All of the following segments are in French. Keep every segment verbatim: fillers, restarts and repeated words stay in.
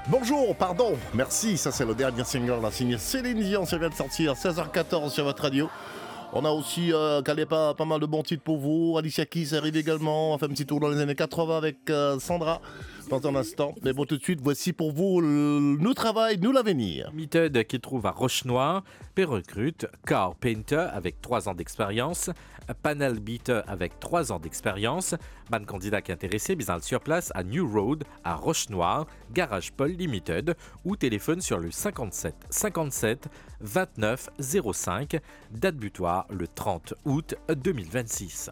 Bonjour, pardon, merci, ça c'est le dernier single, la signé Céline Dion, ça vient de sortir, seize heures quatorze sur votre radio. On a aussi euh, calé pas, pas mal de bons titres pour vous. Alicia Keys arrive également, on a fait un petit tour dans les années quatre-vingts avec euh, Sandra dans un instant. Mais bon, tout de suite, voici pour vous le Nous Travail, Nous l'Avenir. Limited qui trouve à Roche-Noire, P recrute Car Painter avec trois ans d'expérience, Panel Beater avec trois ans d'expérience, ban candidat qui est intéressé, bien sur place à New Road à Roche-Noire, Garage Paul Limited ou téléphone sur le cinquante-sept cinquante-sept vingt-neuf zéro cinq, date butoir le trente août deux mille vingt-six.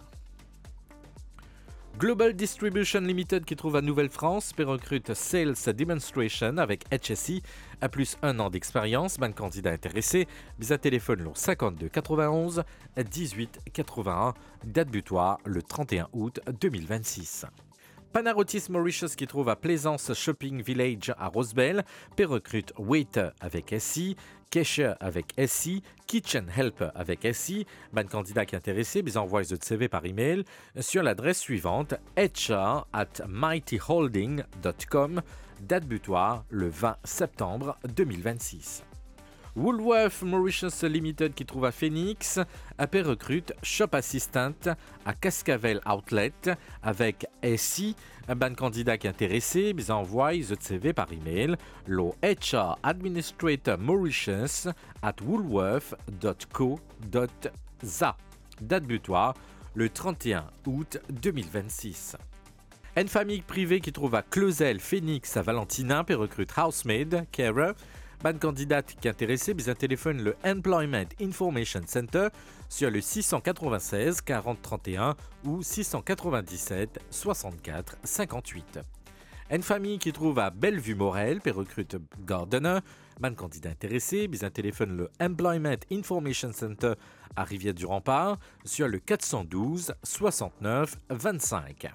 Global Distribution Limited qui trouve à Nouvelle-France, P recrute Sales Demonstration avec H S I à plus un an d'expérience, ban candidat intéressé, visa téléphone long cinquante-deux quatre-vingt-onze dix-huit quatre-vingt-un, date butoir le trente et un août deux mille vingt-six. Panarotis Mauritius qui trouve à Plaisance Shopping Village à Rosebel, P recrute Waiter avec S I, Cashier avec S I, Kitchen Helper avec S I, ban candidat qui est intéressé, mais envoie votre C V par email sur l'adresse suivante h r at mighty holding dot com, date butoir le vingt septembre deux mille vingt-six. Woolworth Mauritius Limited qui trouve à Phoenix, A P recrute Shop Assistant à Cascavel Outlet avec S I, un ban candidat qui est intéressé, mais envoie votre C V par email, le H R Administrator Mauritius at woolworth dot co dot z a, date butoir le trente et un août deux mille vingt-six. Une famille privée qui trouve à Closel, Phoenix à Valentina, P recrute Housemaid, Carer, ban candidate qui est intéressé, bien téléphone le Employment Information Center sur le six cent quatre-vingt-seize quarante trente et un ou six cent quatre-vingt-dix-sept soixante-quatre cinquante-huit. Une famille qui trouve à Bellevue-Morel, P recrute Gardener, ban candidat intéressé, bien téléphone le Employment Information Center à Rivière-du-Rempart sur le quatre cent douze soixante-neuf vingt-cinq.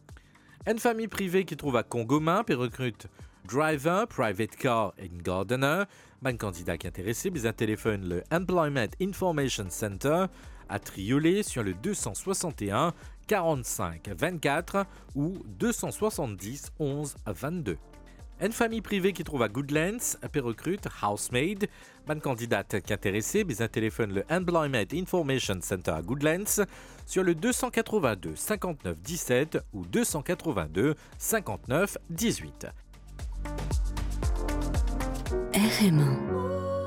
Une famille privée qui trouve à Congomain, P recrute Driver, Private Car and Gardener, ban candidat qui est intéressé, bien téléphone le Employment Information Center à Triolet sur le deux cent soixante et un quarante-cinq vingt-quatre ou deux cent soixante-dix onze vingt-deux. Une famille privée qui trouve à Goodlands, P recrute Housemaid, ban candidat qui est intéressé, bien téléphone le Employment Information Center à Goodlands sur le deux cent quatre-vingt-deux cinquante-neuf dix-sept ou deux cent quatre-vingt-deux cinquante-neuf dix-huit. R M un